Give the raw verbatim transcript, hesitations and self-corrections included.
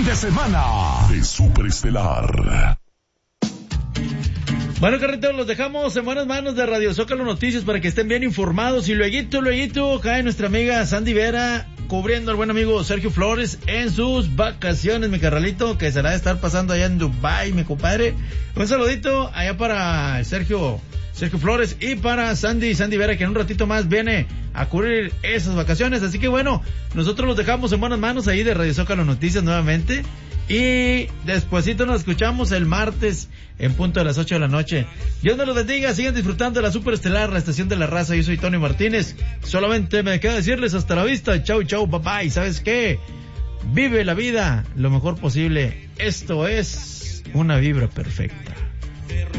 de semana de Superestelar. Bueno, carreteros, los dejamos en buenas manos de Radio Zócalo Noticias para que estén bien informados. Y lueguito, lueguito, cae nuestra amiga Sandy Vera cubriendo al buen amigo Sergio Flores en sus vacaciones, mi carnalito, que se la de estar pasando allá en Dubái, mi compadre. Un saludito allá para Sergio, Sergio Flores y para Sandy, Sandy Vera, que en un ratito más viene a cubrir esas vacaciones. Así que bueno, nosotros los dejamos en buenas manos ahí de Radio Zócalo Noticias nuevamente. Y despuesito nos escuchamos el martes en punto de las ocho de la noche. Dios nos los bendiga, sigan disfrutando de la Superestelar, la estación de la raza. Yo soy Tony Martínez. Solamente me queda decirles hasta la vista. Chau, chau, papá. Y ¿sabes qué? Vive la vida lo mejor posible. Esto es una vibra perfecta.